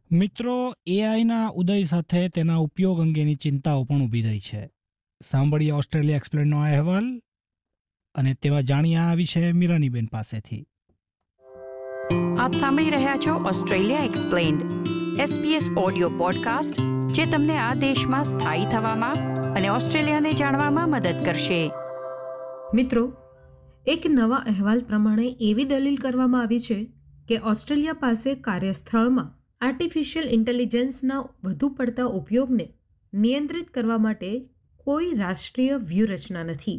મિત્રો, એઆઈના ઉદય સાથે તેના ઉપયોગ અંગેની ચિંતાઓ પણ ઊભી થઈ છે. સાંભળીએ ઓસ્ટ્રેલિયા એક્સપ્લેનનો આ અહેવાલ અને તેમાં જાણીએ આ વિશે મીરાનીબેન પાસેથી. આપ સાંભળી રહ્યા છો Australia explained, SBS audio podcast જે તમને આ દેશમાં સ્થાયી થવામાં અને ઓસ્ટ્રેલિયાને જાણવામાં મદદ કરશે. મિત્રો, એક નવા અહેવાલ પ્રમાણે એવી દલીલ કરવામાં આવી છે કે ઓસ્ટ્રેલિયા પાસે કાર્યસ્થળમાં આર્ટિફિશિયલ ઇન્ટેલિજન્સના વધુ પડતા ઉપયોગને નિયંત્રિત કરવા માટે કોઈ રાષ્ટ્રીય વ્યૂહરચના નથી.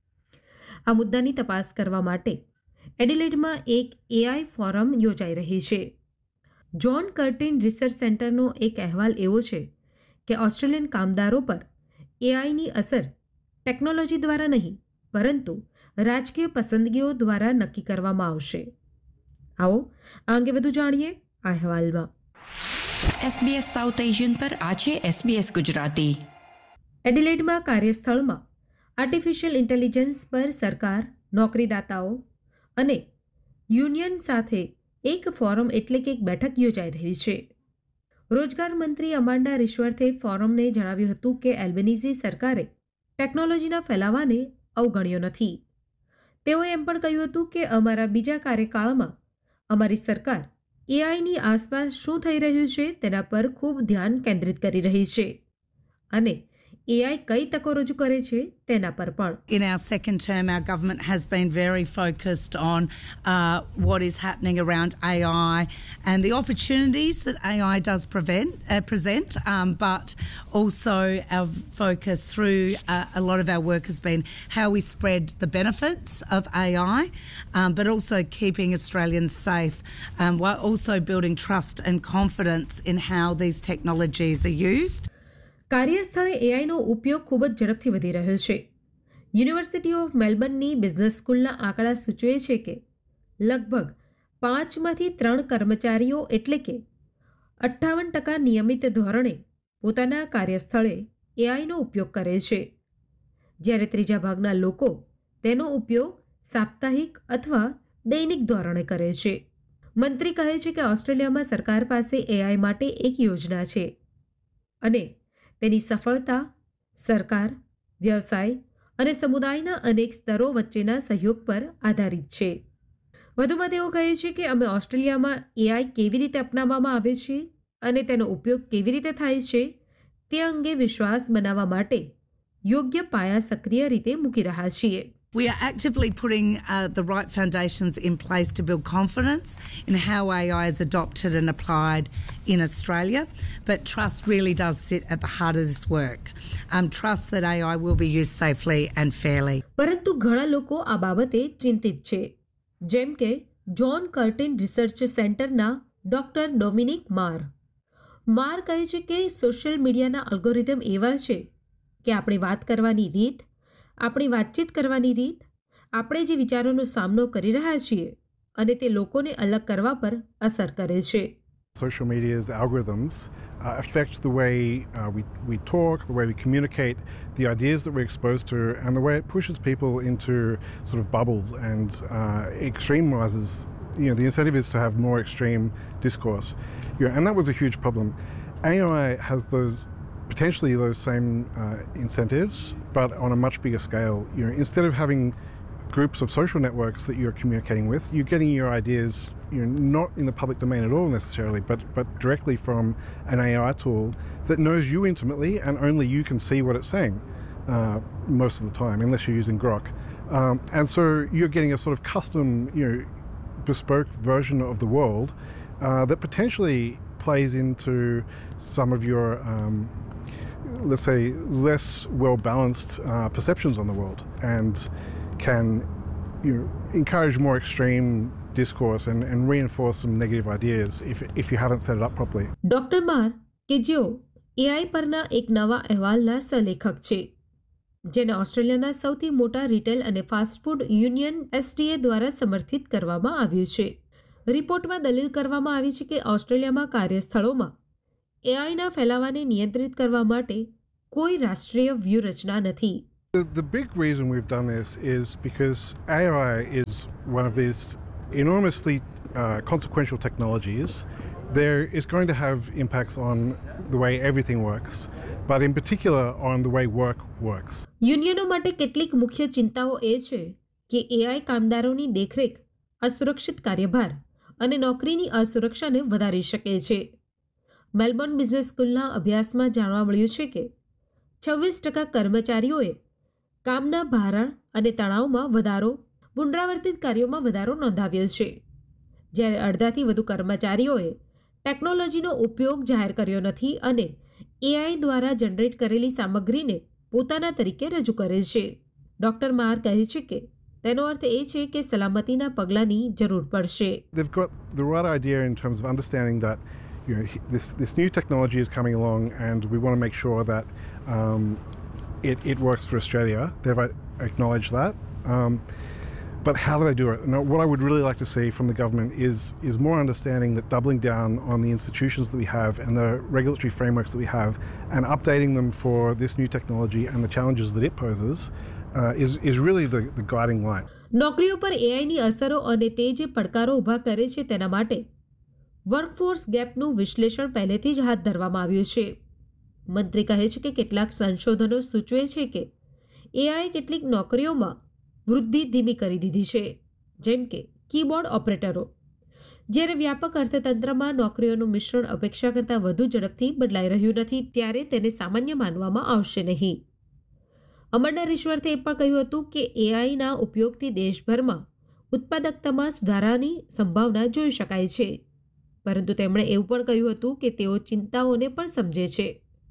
આ મુદ્દાની તપાસ કરવા માટે એડિલેડમાં એક એઆઈ ફોરમ યોજાઈ રહી છે. જ્હોન કર્ટિન રિસર્ચ સેન્ટરનો એક અહેવાલ એવો છે કે ઓસ્ટ્રેલિયન કામદારો પર એઆઈની અસર ટેકનોલોજી દ્વારા નહીં પરંતુ રાજકીય પસંદગીઓ દ્વારા નક્કી કરવામાં આવશે. આવો આ અંગે વધુ જાણીએ આ અહેવાલમાં. SBS સાઉથ એશિયન પર આ છે SBS ગુજરાતી. એડિલેડમાં કાર્યસ્થળમાં આર્ટિફિશિયલ ઇન્ટેલિજન્સ પર સરકાર, નોકરીદાતાઓ અને યુનિયન સાથે એક ફોરમ એટલે કે એક બેઠક યોજાઈ રહી છે. રોજગાર મંત્રી અમાંડા રિશવર્થે ફોરમને જણાવ્યું હતું કે એલ્બનીઝી સરકારે ટેકનોલોજીના ફેલાવાને અવગણ્યો નથી. તેઓએ એમ પણ કહ્યું હતું કે અમારા બીજા કાર્યકાળમાં અમારી સરકાર એઆઈની આસપાસ શું થઈ રહ્યું છે તેના પર ખૂબ ધ્યાન કેન્દ્રિત કરી રહી છે અને એઆઈ કઈ તકો રજૂ કરે છે તેના પર પણ. In our second term, our government has been very focused on what is happening around AI and the opportunities that AI does present, but also our focus through a lot of our work has been how we spread the benefits of AI, but also keeping Australians safe, while also building trust and confidence in how these technologies are used. કાર્યસ્થળે એઆઈનો ઉપયોગ ખૂબ જ ઝડપથી વધી રહ્યો છે. University of મેલબર્નની business સ્કૂલના આંકડા સૂચવે છે કે લગભગ 5માંથી 3 કર્મચારીઓ એટલે કે 58% નિયમિત ધોરણે પોતાના કાર્યસ્થળે એઆઈનો ઉપયોગ કરે છે, જ્યારે ત્રીજા ભાગના લોકો તેનો ઉપયોગ સાપ્તાહિક અથવા દૈનિક ધોરણે કરે છે. મંત્રી કહે છે કે ઓસ્ટ્રેલિયામાં સરકાર પાસે એઆઈ માટે એક યોજના છે અને તેની સફળતા સરકાર, વ્યવસાય અને સમુદાયના અનેક સ્તરો વચ્ચેના સહયોગ પર આધારિત છે. વધુમાં તેઓ કહે છે કે અમે ઓસ્ટ્રેલિયામાં એઆઈ કેવી રીતે અપનાવવામાં આવે છે અને તેનો ઉપયોગ કેવી રીતે થાય છે તે અંગે વિશ્વાસ બનાવવા માટે યોગ્ય પાયા સક્રિય રીતે મૂકી રહ્યા છીએ. We are actively putting the right foundations in place to build confidence in how AI is adopted and applied in Australia. But trust really does sit at the heart of this work. Trust that AI will be used safely and fairly. પરંતુ ઘણા લોકો આ બાબતે ચિંતિત છે, જેમ કે John કર્ટિન research સેન્ટરના ડોક્ટર ડોમિનિક માર. માર કહે છે કે સોશિયલ મીડિયાના અલ્ગોરિધમ એવા છે કે આપણી વાત કરવાની રીત, આપણી વાતચીત કરવાની રીત, આપણે જે વિચારોનો સામનો કરી રહ્યા છીએ અને તે લોકોને અલગ કરવા પર અસર કરે છે. Social media's algorithms affect the way we talk, the way we communicate, the ideas that we're exposed to, and the way it pushes people into sort of bubbles and extremises. The incentive is to have more extreme discourse, and that was a huge problem. AI has potentially those same incentives, but on a much bigger scale. Instead of having groups of social networks that you're communicating with, you're getting your ideas not in the public domain at all necessarily, but directly from an AI tool that knows you intimately and only you can see what it's saying most of the time, unless you're using Grok. And so you're getting a sort of custom, bespoke version of the world that potentially plays into some of your let's say less well-balanced perceptions on the world and can encourage more extreme discourse and reinforce some negative ideas if you haven't set it up properly. Doctor માર કે જેઓ AI પરના એક નવા અહેવાલના સહલેખક છે, જેને ઓસ્ટ્રેલિયાના સૌથી મોટા રિટેલ અને ફાસ્ટ ફૂડ યુનિયન એસટીએ દ્વારા સમર્થિત કરવામાં આવ્યું છે. રિપોર્ટમાં દલીલ કરવામાં આવી છે કે ઓસ્ટ્રેલિયામાં કાર્યસ્થળોમાં એઆઈના ફેલાવાને નિયંત્રિત કરવા માટે કોઈ રાષ્ટ્રીય વ્યૂહરચના નથી. The big reason we've done this is because AI is one of these enormously consequential technologies, there is going to have impacts on the way everything works, but in particular on the way work works. યુનિયનો માટે કેટલીક મુખ્ય ચિંતાઓ એ છે કે AI કામદારોની દેખરેખ, અસુરક્ષિત કાર્યભાર અને નોકરીની અસુરક્ષાને વધારી શકે છે. મેલબોર્ન બિઝનેસ સ્કૂલના અભ્યાસમાં જાણવા મળ્યું છે કે 26% કર્મચારીઓએ કામના ભારણ અને તણાવમાં વધારો, પુનરાવર્તિત કાર્યોમાં વધારો નોંધાવ્યો છે, જ્યારે અડધાથી વધુ કર્મચારીઓએ ટેકનોલોજીનો ઉપયોગ જાહેર કર્યો નથી અને એઆઈ દ્વારા જનરેટ કરેલી સામગ્રીને પોતાના તરીકે રજૂ કરે છે. ડોક્ટર માર કહે છે કે તેનો અર્થ એ છે કે સલામતીના પગલાંની જરૂર પડશે. They've got the right idea in terms of understanding that this new technology is coming along and we want to make sure that it works for Australia. They've acknowledged that. But how do they do it? Now, what I would really like to see from the government is more understanding that doubling down on the institutions that we have and the regulatory frameworks that we have and updating them for this new technology and the challenges that it poses is really the guiding light. નોકરીઓ પર એઆઈની અસરો અને તે જે પડકારો ઊભા કરે છે તેના માટે વર્કફોર્સ ગેપનું વિશ્લેષણ પહેલેથી જ હાથ ધરવામાં આવ્યું છે. મંત્રી કહે છે કે કેટલાક સંશોધનો સૂચવે છે કે એઆઈ કેટલીક નોકરીઓમાં વૃદ્ધિ ધીમી કરી દીધી છે, જેમ કે કીબોર્ડ ઓપરેટરો. જ્યારે વ્યાપક અર્થતંત્રમાં નોકરીઓનું મિશ્રણ અપેક્ષા કરતાં વધુ ઝડપથી બદલાઈ રહ્યું નથી, ત્યારે તેને સામાન્ય માનવામાં આવશે નહીં. અમરનાથ ઈશ્વરથે એ પણ કહ્યું હતું કે એઆઈના ઉપયોગથી દેશભરમાં ઉત્પાદકતામાં સુધારાની સંભાવના જોઈ શકાય છે, પરંતુ તેમણે એવું પણ કહ્યું હતું કે તેઓ ચિંતાઓને પણ સમજે છે.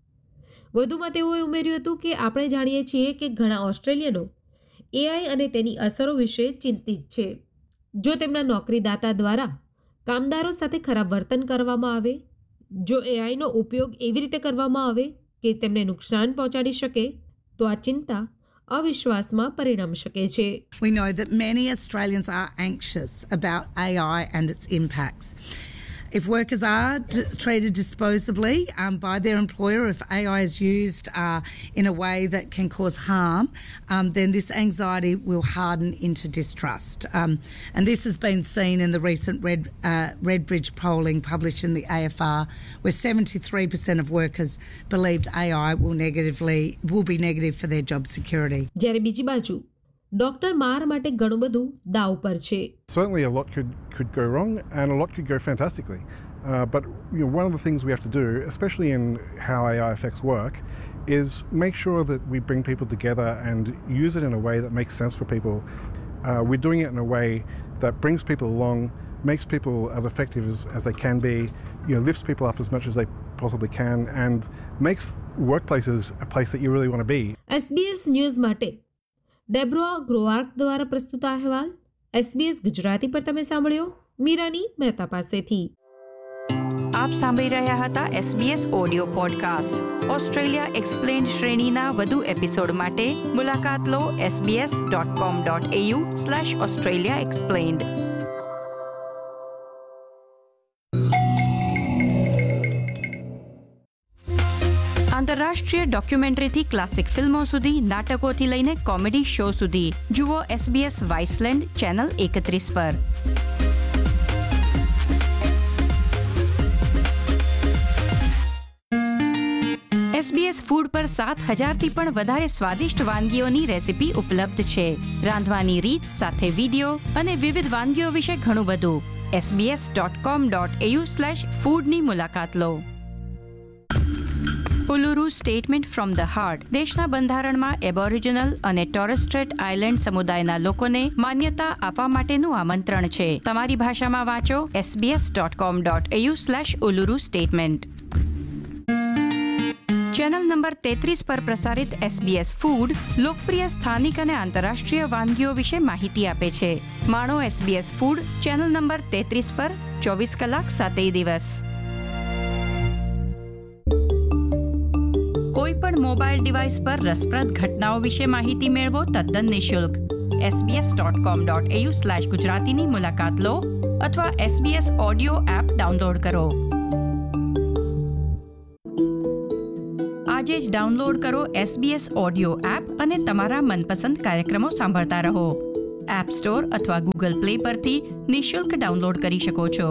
વધુમાં તેઓએ ઉમેર્યું હતું કે આપણે જાણીએ છીએ કે ઘણા ઓસ્ટ્રેલિયનો એઆઈ અને તેની અસરો વિશે ચિંતિત છે. જો તેમના નોકરીદાતા દ્વારા કામદારો સાથે ખરાબ વર્તન કરવામાં આવે, જો એઆઈનો ઉપયોગ એવી રીતે કરવામાં આવે કે તેમને નુકસાન પહોંચાડી શકે, તો આ ચિંતા અવિશ્વાસમાં પરિણમી શકે છે. We know that many Australians are anxious about AI and its impacts. If workers are treated disposably by their employer, if AI is used in a way that can cause harm, then this anxiety will harden into distrust. And this has been seen in the recent Redbridge polling published in the AFR, where 73% of workers believed AI will be negative for their job security. જ્યારે બીજી બાજુ doctor માર માટે ઘણું બધું દાવ પર છે. Certainly a lot could go wrong and a lot could go fantastically. But one of the things we have to do, especially in how AI affects work, is make sure that we bring people together and use it in a way that makes sense for people. We're doing it in a way that brings people along, makes people as effective as they can be, lifts people up as much as they possibly can, and makes workplaces a place that you really want to be. SBS news માટે ડેબ્રોઆ ગ્રોઆર્ક દ્વારા પ્રસ્તુત અહેવાલ SBS Gujarati પર તમે સાંભળ્યો મીરાની મહેતા પાસેથી. આપ સાંભળી રહ્યા હતા SBS audio podcast. Australia explained શ્રેણીના વધુ એપિસોડ માટે મુલાકાત લો sbs.com.au/Australia Explained. આંતરરાષ્ટ્રીય ડોક્યુમેન્ટરીથી ક્લાસિક ફિલ્મો સુધી, નાટકોથી લઈને કોમેડી શો સુધી જુઓ SBS વાઇસલેન્ડ ચેનલ 31 પર. SBS ફૂડ પર 7,000થી પણ વધારે સ્વાદિષ્ટ વાનગીઓની રેસીપી ઉપલબ્ધ છે. રાંધવાની રીત સાથે વિડીયો અને વિવિધ વાનગીઓ વિશે ઘણું બધું. sbs.com.au/foodની મુલાકાત લો. ઉલુરુ સ્ટેટમેન્ટ ફ્રોમ ધ હાર્ટ દેશના બંધારણમાં એબોરિજિનલ અને ટોરસ સ્ટ્રેટ આઇલેન્ડ સમુદાયના લોકોને માન્યતા આપવા માટેનું આમંત્રણ છે. તમારી ભાષામાં વાંચો sbs.com.au/ઉલુરુ સ્ટેટમેન્ટ. ચેનલ નંબર 33 પર પ્રસારિત SBS ફૂડ લોકપ્રિય સ્થાનિક અને આંતરરાષ્ટ્રીય વાનગીઓ વિશે માહિતી આપે છે. માણો SBS ફૂડ ચેનલ નંબર 33 પર 24 કલાક 7 દિવસ. કોઈ પણ મોબાઈલ ડિવાઇસ પર રસપ્રદ ઘટનાઓ વિશે માહિતી મેળવો તદ્દન નિઃશુલ્ક. sbs.com.au/ગુજરાતીની મુલાકાત લો અથવા SBS ઓડિયો એપ ડાઉનલોડ કરો. આજે જ ડાઉનલોડ કરો SBS ઓડિયો એપ અને તમારા મનપસંદ કાર્યક્રમો સાંભળતા રહો. એપ સ્ટોર અથવા ગૂગલ પ્લે પરથી નિઃશુલ્ક ડાઉનલોડ કરી શકો છો.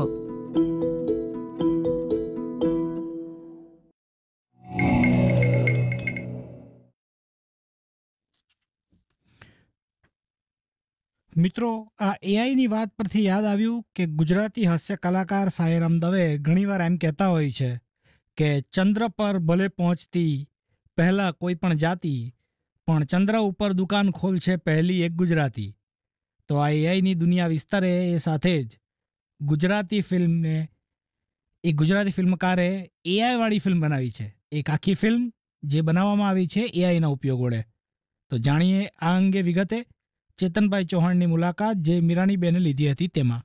મિત્રો, આ એઆઈની વાત પરથી યાદ આવ્યું કે ગુજરાતી હાસ્ય કલાકાર સાયરામ દવે ઘણીવાર એમ કહેતા હોય છે કે ચંદ્ર પર ભલે પહોંચતી પહેલાં કોઈ પણ જાતિ, પણ ચંદ્ર ઉપર દુકાન ખોલશે પહેલી એક ગુજરાતી. તો આ એઆઈની દુનિયા વિસ્તરે એ સાથે જ ગુજરાતી ફિલ્મકારે એઆઈવાળી ફિલ્મ બનાવી છે. એક આખી ફિલ્મ જે બનાવવામાં આવી છે એઆઈના ઉપયોગ વડે. તો જાણીએ આ અંગે વિગતે ચેતનભાઈ ચૌહાણની મુલાકાત જે મીરાનીબેને લીધી હતી તેમાં.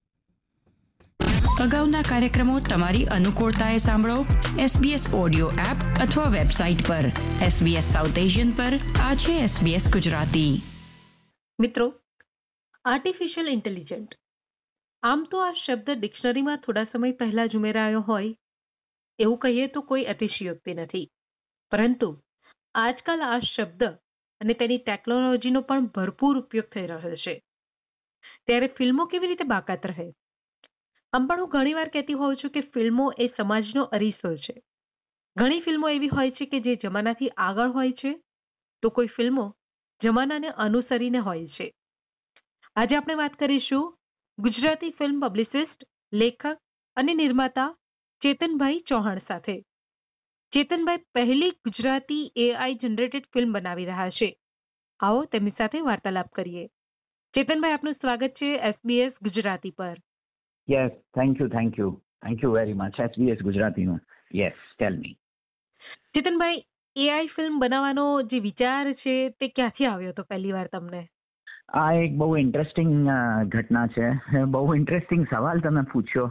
અગાઉના કાર્યક્રમો તમારી અનુકૂળતાએ સાંભળો SBS ઓડિયો એપ અથવા વેબસાઇટ પર. SBS સાઉથ એશિયન પર આ છે SBS ગુજરાતી. મિત્રો, આર્ટિફિશિયલ ઇન્ટેલિજન્ટ, આમ તો આ શબ્દ ડિક્શનરીમાં થોડા સમય પહેલા જ ઉમેરાયો હોય એવું કહીએ તો કોઈ અતિશયોક્તિ નથી. પરંતુ આજકાલ આ શબ્દ અને તેની ટેકનોલોજીનો પણ ભરપૂર ઉપયોગ થઈ રહ્યો છે. ત્યારે ફિલ્મો કેવી રીતે બાકાત રહે? આમ પણ હું ઘણીવાર કહેતી હોઉં છું કે ફિલ્મો એ સમાજનો અરીસો છે. ઘણી ફિલ્મો એવી હોય છે કે જે જમાનાથી આગળ હોય છે, તો કોઈ ફિલ્મો જમાનાને અનુસરીને હોય છે. આજે આપણે વાત કરીશું ગુજરાતી ફિલ્મ પબ્લિસિસ્ટ, લેખક અને નિર્માતા ચેતનભાઈ ચૌહાણ સાથે. ચેતનભાઈ પહેલી ગુજરાતી એઆઈ જનરેટેડ ફિલ્મ બનાવી રહ્યા છે. આવો તેમની સાથે વાર્તાલાપ કરીએ. ચેતનભાઈ, આપનું સ્વાગત છે SBS ગુજરાતી પર. Yes, thank you very much. SBS ગુજરાતીનું. Yes, tell me. Chetanbhai, AI film બનાવવાનો જે વિચાર છે તે ક્યાંથી આવ્યો હતો પહેલી વાર તમને? આ એક બહુ ઇન્ટરેસ્ટિંગ ઘટના છે. બહુ ઇન્ટરેસ્ટિંગ સવાલ તમે પૂછ્યો.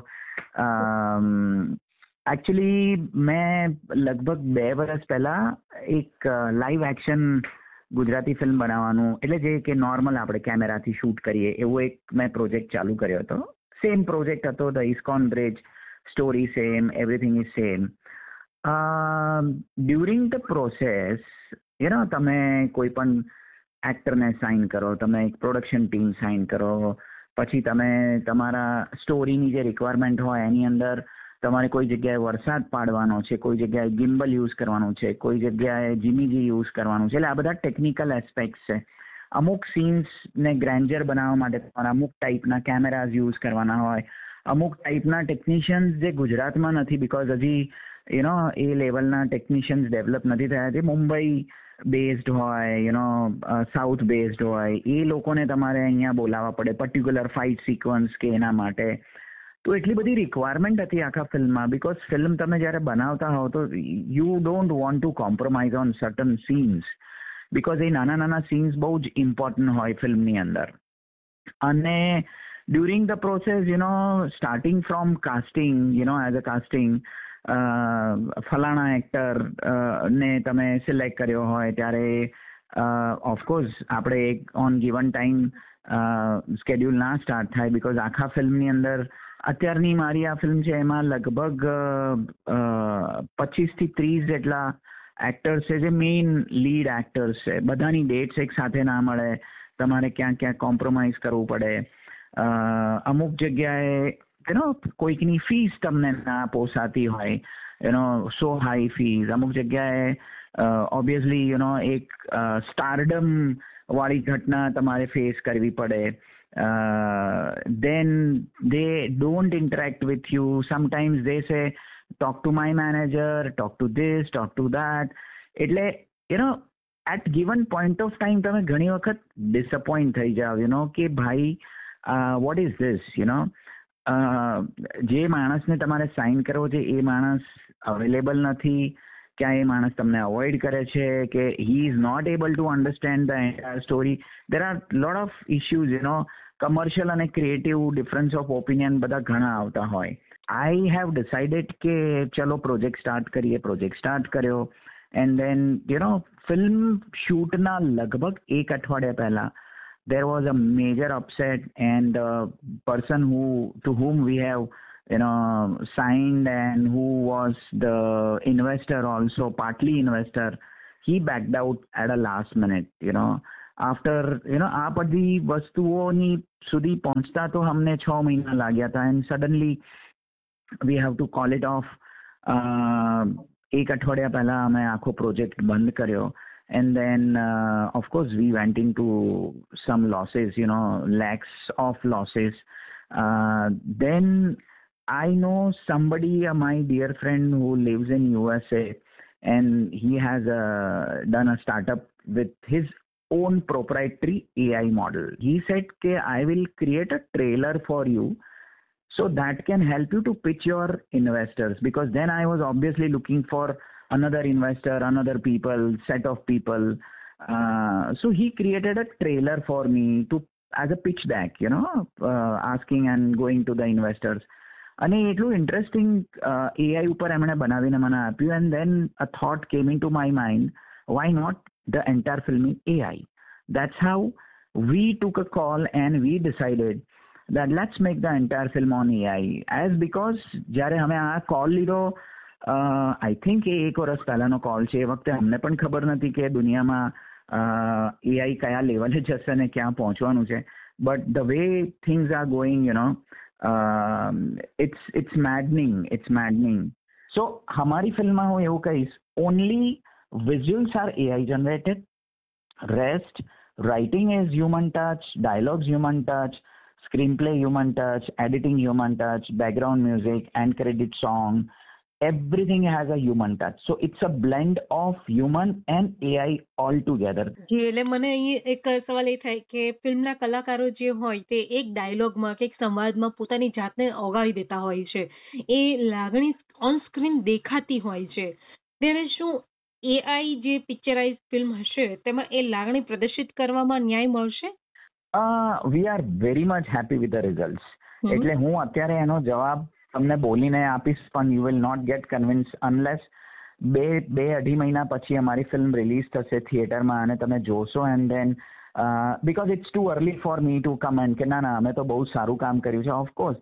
એકચ્યુઅલી મેં લગભગ 2 વર્ષ પહેલા એક લાઈવ એક્શન ગુજરાતી ફિલ્મ બનાવવાનું, એટલે જે કે નોર્મલ આપણે કેમેરાથી શૂટ કરીએ એવો એક મેં પ્રોજેક્ટ ચાલુ કર્યો હતો. સેમ પ્રોજેક્ટ હતો, the ISKCON bridge, story same, everything is same. During the process તમે કોઈ પણ એક્ટરને સાઇન કરો, તમે એક પ્રોડક્શન ટીમ સાઇન કરો, પછી તમે તમારા સ્ટોરીની જે રિક્વાયરમેન્ટ હોય એની અંદર તમારે કોઈ જગ્યાએ વરસાદ પાડવાનો છે, કોઈ જગ્યાએ ગિમ્બલ યુઝ કરવાનું છે, કોઈ જગ્યાએ જીમીજી યુઝ કરવાનું છે. એટલે આ બધા ટેકનિકલ એસ્પેક્ટ છે. અમુક સીન્સને ગ્રેન્જર બનાવવા માટે તમારે અમુક ટાઈપના કેમેરાઝ યુઝ કરવાના હોય, અમુક ટાઈપના ટેકનિશિયન્સ જે ગુજરાતમાં નથી, બિકોઝ હજી એ લેવલના ટેકનિશિયન્સ ડેવલપ નથી થયા. જે મુંબઈ બેઝડ હોય, સાઉથ બેઝડ હોય, એ લોકોને તમારે અહીંયા બોલાવવા પડે પર્ટિક્યુલર ફાઇટ સિક્વન્સ કે એના માટે. તો એટલી બધી રિક્વાયરમેન્ટ હતી આખા ફિલ્મમાં, બિકોઝ ફિલ્મ તમે જ્યારે બનાવતા હો તો you don't want to compromise on certain scenes, because એ નાના સીન્સ બહુ જ ઇમ્પોર્ટન્ટ હોય ફિલ્મની અંદર. અને during the process starting from casting, as a casting, ફલાણા એક્ટર ને તમે સિલેક્ટ કર્યો હોય ત્યારે ઓફકોર્સ આપણે એક ઓન ગિવન ટાઈમ સ્કેડ્યુલ ના સ્ટાર્ટ થાય, બિકોઝ આખા ફિલ્મની અંદર અત્યારની મારી આ ફિલ્મ છે એમાં લગભગ 25 થી 30 જેટલા એક્ટર્સ છે જે મેઇન લીડ એક્ટર્સ છે. બધાની ડેટ્સ એક સાથે ના મળે, તમારે ક્યાંક કોમ્પ્રોમાઇઝ કરવું પડે. અમુક જગ્યાએ કોઈકની ફીસ તમને ના પોસાતી હોય, સો હાઈ ફીસ. અમુક જગ્યાએ ઓબ્વિયસલી એક સ્ટારડમ વાળી ઘટના તમારે ફેસ કરવી પડે. Then they don't interact with you. Sometimes they say, talk to my manager, talk to this, talk to that. એટલે at given point of time તમે ઘણી વખત ડિસઅપોઇન્ટ થઈ જાવ, કે ભાઈ what is this, જે માણસને તમારે સાઇન કરવો છે એ માણસ અવેલેબલ નથી, ક્યાં એ માણસ તમને અવોઇડ કરે છે, કે he is not able to understand the entire story. There are lot of issues, commercial અને ક્રિએટિવ ડિફરન્સ ઓફ ઓપિનિયન બધા ઘણા આવતા હોય. આઈ હેવ ડિસાઇડેડ કે ચલો પ્રોજેક્ટ સ્ટાર્ટ કર્યો. એન્ડ દેન ફિલ્મ શૂટના લગભગ 1 અઠવાડિયા પહેલા there was a major upset, and the person to whom we have signed and who was the investor also, partly investor, he backed out at a last minute. After આ બધી વસ્તુઓની સુધી પહોંચતા તો અમને 6 મહિના લાગ્યા હતા, and suddenly we have to call it of. એક અઠવાડિયા પહેલા અમે આખો પ્રોજેક્ટ બંધ કર્યો. And then, of course, we went into some losses, lakhs of losses. Then I know somebody, my dear friend who lives in USA, and he has done a startup with his own proprietary AI model. He said, I will create a trailer for you so that can help you to pitch your investors. Because then I was obviously looking for another investor, another set of people. So he created a trailer for me as a pitch deck, asking and going to the investors. અને એટલું interesting AI ઉપર એમણે બનાવીને મને આપ્યું. And then a thought came into my mind, why not the entire film in AI? That's how we took a call and we decided that let's make the entire film on AI. Because જ્યારે અમે આ call લીધો, I think એ 1 વર્ષ પહેલાનો call છે. એ વખતે અમને પણ ખબર નથી કે દુનિયામાં AI કયા લેવલે જશે ને ક્યાં પહોંચવાનું છે. But the way things are going, it's maddening. So हमारी फिल्म में હું એવું કહીશ, only visuals are AI generated, rest writing is human touch, dialogues human touch, screenplay human touch, editing human touch, background music, end credit song, everything has a human touch. So it's a blend of human and AI all together. જી, એટલે મને અહીં એક સવાલ એ થાય કે ફિલ્મના કલાકારો જે હોય તે એક ડાયલોગમાં કે એક સંવાદમાં પોતાની જાતને ઓગાળી દેતા હોય છે, એ લાગણી ઓન સ્ક્રીન દેખાતી હોય છે, ત્યારે શું AI જે પિક્ચરાઇઝ ફિલ્મ હશે તેમાં એ લાગણી પ્રદર્શિત કરવામાં ન્યાય મળશે? We are very much happy with the results. એટલે હું અત્યારે એનો જવાબ તમને બોલીને આપીશ, પણ you will not gate convince unless 2-2.5 મહિના પછી અમારી ફિલ્મ રિલીઝ થશે થિયેટરમાં અને તમે જોશો. And then because it's two early for me to comment કે ના અમે તો બહુ સારું કામ કર્યું છે. Of course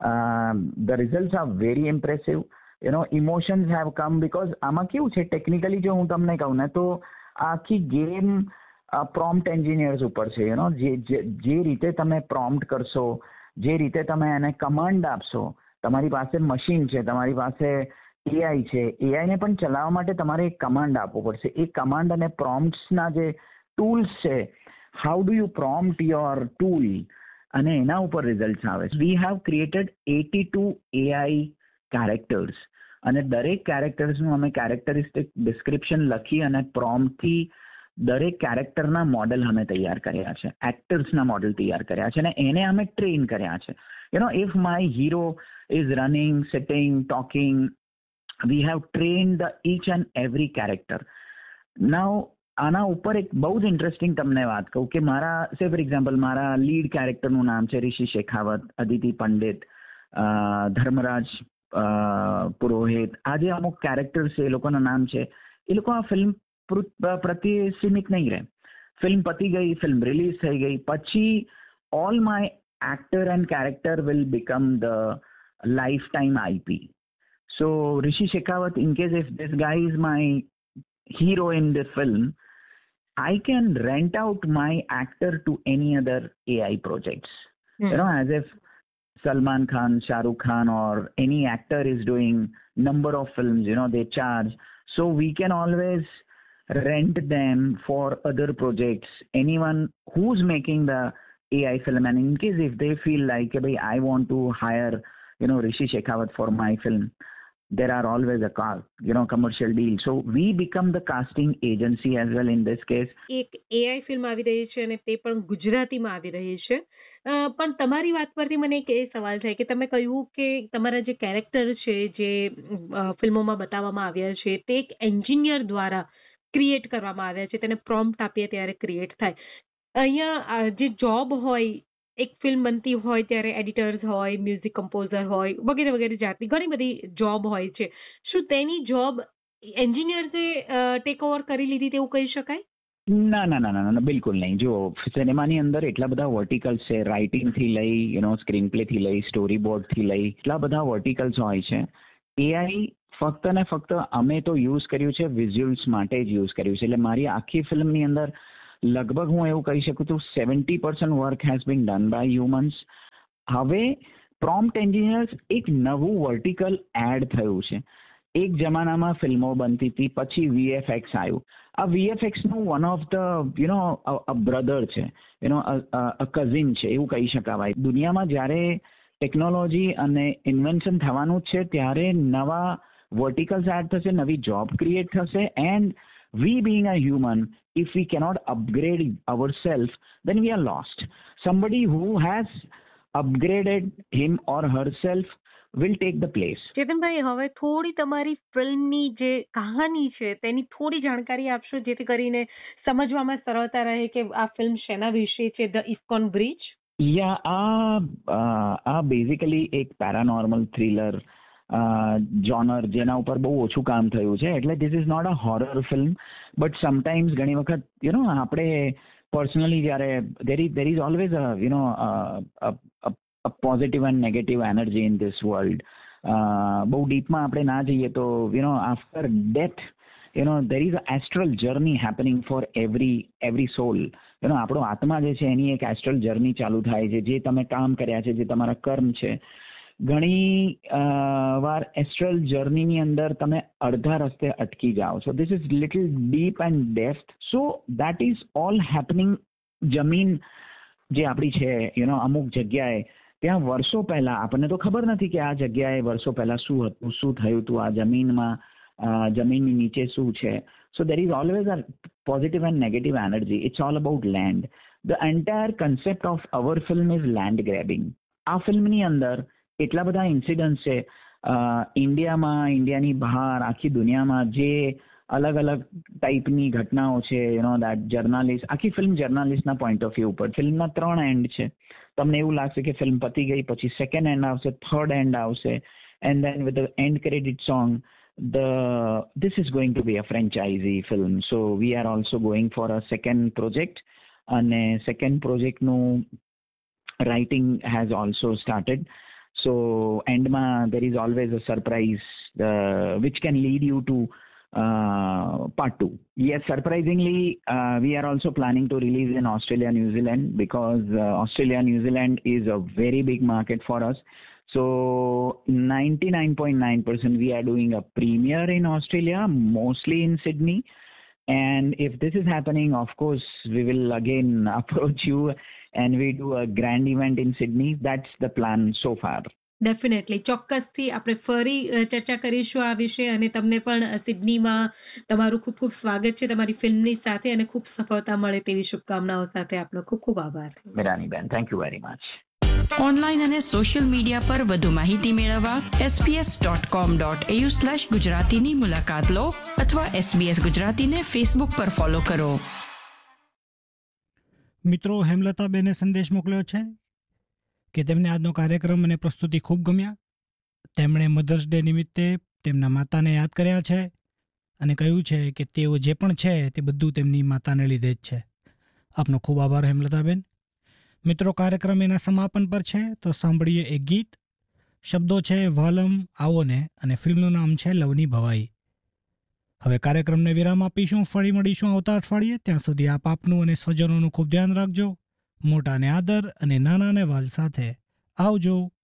the results are very impressive. Emotions have come. Because આમાં કેવું છે, ટેકનિકલી જો હું તમને કહું ને તો આખી ગેમ પ્રોમ્પ્ટ એન્જિનિયર્સ ઉપર છે. જે રીતે તમે પ્રોમ્પ્ટ કરશો, જે રીતે તમે એને કમાન્ડ આપશો, તમારી પાસે મશીન છે, તમારી પાસે AI છે, એઆઈને પણ ચલાવવા માટે તમારે એક કમાન્ડ આપવો પડશે. એ કમાન્ડ અને પ્રોમ્પ્ટ્સના જે ટૂલ્સ છે, how do you prompt your tool, અને એના ઉપર રિઝલ્ટ્સ આવે. We have created 82 AI characters, અને દરેક કેરેક્ટર્સનું અમે કેરેક્ટરિસ્ટિક ડિસ્ક્રિપ્શન લખી અને પ્રોમ્પ્ટથી દરેક કેરેક્ટરના મોડલ અમે તૈયાર કર્યા છે, એક્ટર્સના મોડલ તૈયાર કર્યા છે, અને એને અમે ટ્રેન કર્યા છે. If my hero is running, sitting, talking, we have trained each and every character. Now, આના ઉપર એક બહુ જ ઇન્ટરેસ્ટિંગ તમને વાત કહું કે મારા ફોર એક્ઝામ્પલ મારા લીડ કેરેક્ટરનું નામ છે ઋષિ શેખાવત, અદિતિ પંડિત, ધર્મરાજ પુરોહિત. આ જે અમુક કેરેક્ટર્સ છે એ લોકોના નામ છે, એ લોકો આ ફિલ્મ પ્રત્યે સીમિત નહીં રહે. ફિલ્મ પતી ગઈ, ફિલ્મ રિલીઝ થઈ ગઈ પછી all my actor and character will become the lifetime IP. So Rishi Shekhawat, in case if this guy is my hero in the film, I can rent out my actor to any other AI projects. As if Salman Khan, Shah Rukh Khan or any actor is doing number of films, they charge. So we can always rent them for other projects. Anyone who's making the AI film, and in case if they feel like I want to hire Rishi Shekhawat for my film, there are always a commercial deal. So we become the casting agency as well in this case. એક AI film આવી રહી છે અને તે પણ ગુજરાતીમાં આવી રહી છે. પણ તમારી વાત પરથી મને એક એ સવાલ થાય કે તમે કહ્યું કે તમારા જે કેરેક્ટર છે જે ફિલ્મોમાં બતાવવામાં આવ્યા છે તે એક એન્જિનિયર દ્વારા ક્રિએટ કરવામાં આવ્યા છે, તેને પ્રોમ્પ્ટ આપીએ ત્યારે ક્રિએટ થાય. અહીંયા જે જોબ હોય, એક ફિલ્મ બનતી હોય ત્યારે એડિટર્સ હોય, મ્યુઝિક કમ્પોઝર હોય, વગેરે વગેરે જાતની ઘણી બધી જોબ હોય છે. શું તેની જોબ એન્જિનિયર્સે ટેક ઓવર કરી લીધી તેવું કહી શકાય? ના, બિલકુલ નહીં. જો સિનેમાની અંદર એટલા બધા વર્ટિકલ્સ છે, રાઇટિંગથી લઈ સ્ક્રીન પ્લેથી લઈ સ્ટોરી બોર્ડથી લઈ એટલા બધા વર્ટિકલ્સ હોય છે. AI ફક્ત ને ફક્ત અમે તો યુઝ કર્યું છે વિઝ્યુઅલ્સ માટે જ યુઝ કર્યું છે. એટલે મારી આખી ફિલ્મની અંદર લગભગ હું એવું કહી શકું છું 70% work has been done by humans. હવે પ્રોમ્પ્ટ એન્જિનિયર્સ એક નવું વર્ટિકલ એડ થયું છે. એક જમાનામાં ફિલ્મો બનતી હતી, પછી VFX આવ્યું. આ VFXનું one of the a brother છે, અ કઝિન છે એવું કહી શકાય. દુનિયામાં જ્યારે ટેકનોલોજી અને ઇન્વેન્શન થવાનું છે ત્યારે નવા વર્ટિકલ્સ એડ થશે, નવી જોબ ક્રિએટ થશે. And we being a human, if we cannot upgrade ourselves, then we are lost. Somebody who has upgraded him or herself will take the place. Chetanbhai, હવે થોડી તમારી ફિલ્મની જે કહાની છે તેની થોડી જાણકારી આપશો, જેથી કરીને સમજવામાં સરળતા રહે કે આ ફિલ્મ શેના વિશે છે, ધ ઇસ્કોન બ્રિજ? આ બેઝિકલી એક પેરાનોર્મલ થ્રિલર જોનર જેના ઉપર બહુ ઓછું કામ થયું છે. એટલે this is not a horror film, but sometimes ઘણી વખત આપણે પર્સનલી જ્યારે there is always a positive and negative energy in this world. બહુ ડીપમાં આપણે ના જઈએ તો after death there is a astral journey happening for every soul. આપણો આત્મા જે છે એની એક એસ્ટ્રલ જર્ની ચાલુ થાય છે. જે તમે કામ કર્યા છે, જે તમારા કર્મ છે, ઘણી વાર એસ્ટ્રલ જર્નીની અંદર તમે અડધા રસ્તે અટકી જાઓ છો. This is little deep and depth. So that is all happening. જમીન જે આપણી છે અમુક જગ્યાએ ત્યાં વર્ષો પહેલા આપણને તો ખબર નથી કે આ જગ્યાએ વર્ષો પહેલા શું હતું, શું થયું હતું, આ જમીનમાં જમીનની નીચે શું છે. સો there is always a positive and negative energy. It's all about land. The entire concept of our film is land grabbing. આ ફિલ્મની અંદર એટલા બધા ઇન્સિડન્ટ્સ છે ઇન્ડિયામાં, ઇન્ડિયાની બહાર, આખી દુનિયામાં જે અલગ અલગ ટાઈપની ઘટનાઓ છે. દેટ જર્નાલિસ્ટ, આખી ફિલ્મ જર્નાલિસ્ટના પોઈન્ટ ઓફ વ્યૂ ઉપર. ફિલ્મના 3 એન્ડ છે. તમને એવું લાગશે કે ફિલ્મ પતી ગઈ, પછી સેકન્ડ એન્ડ આવશે, થર્ડ એન્ડ આવશે, and then with the and credit song. This is going to be a franchisee film, so we are also going for a second project, and second project no writing has also started. So end ma there is always a surprise which can lead you to part 2. Yes, surprisingly we are also planning to release in Australia, New Zealand, because Australia, New Zealand is a very big market for us. So 99.9% we are doing a premiere in Australia, mostly in Sydney. And if this is happening, of course, we will again approach you and we do a grand event in Sydney. That's the plan so far. Definitely, ચોક્કસથી આપણે ફરી ચર્ચા કરીશું આ વિશે. અને તમને પણ સિડનીમાં તમારું ખૂબ ખૂબ સ્વાગત છે તમારી ફિલ્મની સાથે, અને ખૂબ સફળતા મળે તેવી શુભકામનાઓ સાથે આપનો ખૂબ ખૂબ આભાર. મિરાનીબેન, thank you very much. Online અને સોશિયલ મીડિયા પર વધુ માહિતી મેળવવા sbs.com.au/ગુજરાતીની મુલાકાત લો અથવા SBS ગુજરાતીને ફેસબુક પર ફોલો કરો. મિત્રો, હેમલતાબેને સંદેશ મોકલ્યો છે કે તેમને આજનો કાર્યક્રમ અને પ્રસ્તુતિ ખૂબ ગમ્યા. તેમણે મધર્સ ડે નિમિત્તે તેમના માતાને યાદ કર્યા છે અને કહ્યું છે કે તેઓ જે પણ છે તે બધું તેમની માતાને લીધે જ છે. આપનો ખૂબ આભાર હેમલતાબેન. મિત્રો, કાર્યક્રમ એના સમાપન પર છે, તો સાંભળીએ એક ગીત. શબ્દો છે વાલમ આવોને અને ફિલ્મનું નામ છે લવની ભવાઈ. હવે કાર્યક્રમને વિરામ આપીશું. ફરી મળીશું આવતા અઠવાડિયે. ત્યાં સુધી આપ આપનું અને સ્વજનોનું ખૂબ ધ્યાન રાખજો. મોટાને આદર અને નાનાને વાલ સાથે. આવજો.